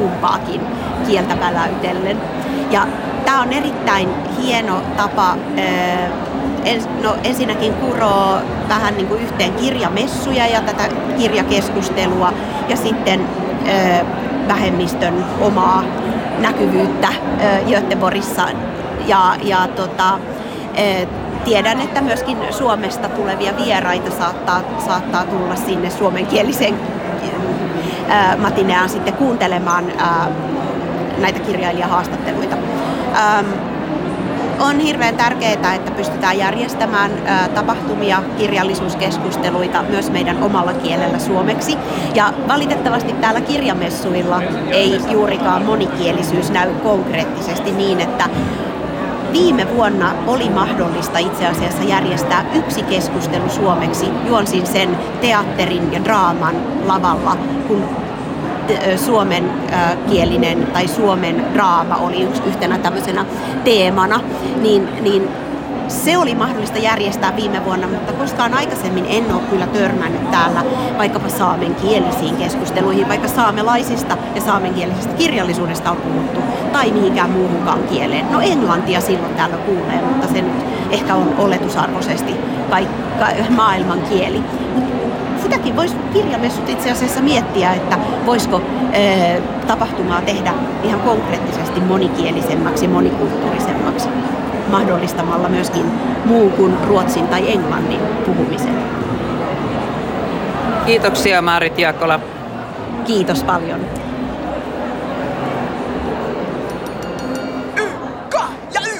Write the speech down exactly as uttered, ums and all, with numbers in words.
kumpaakin kieltä väläytellen. Ja tämä on erittäin hieno tapa no, ensinnäkin kuroo vähän niin kuin yhteen kirjamessuja ja tätä kirjakeskustelua ja sitten vähemmistön omaa näkyvyyttä Göteborgissa. Ja, ja tota, tiedän, että myöskin Suomesta tulevia vieraita saattaa, saattaa tulla sinne suomenkielisen ää, matineaan sitten kuuntelemaan ää, näitä kirjailijahaastatteluita. Ähm, on hirveän tärkeää, että pystytään järjestämään ää, tapahtumia, kirjallisuuskeskusteluita myös meidän omalla kielellä suomeksi. Ja valitettavasti täällä kirjamessuilla ei juurikaan monikielisyys näy konkreettisesti niin, että viime vuonna oli mahdollista itse asiassa järjestää yksi keskustelu suomeksi. Juonsin sen teatterin ja draaman lavalla, kun suomenkielinen tai suomen draama oli yksi yhtenä tämmöisenä teemana, niin, niin se oli mahdollista järjestää viime vuonna, mutta koskaan aikaisemmin en ole kyllä törmännyt täällä vaikkapa saamenkielisiin keskusteluihin, vaikka saamelaisista ja saamenkielisestä kirjallisuudesta on puhuttu, tai mihinkään muuhunkaan kieleen. No englantia silloin täällä kuulee, mutta se nyt ehkä on oletusarvoisesti kaikka, maailman kieli. Sitäkin voisi kirjamessut itse asiassa miettiä, että voisiko ää, tapahtumaa tehdä ihan konkreettisesti monikielisemmäksi, monikulttuurisemmaksi, mahdollistamalla myöskin muu kuin ruotsin tai englannin puhumisen. Kiitoksia Maarit Jaakkola. Kiitos paljon.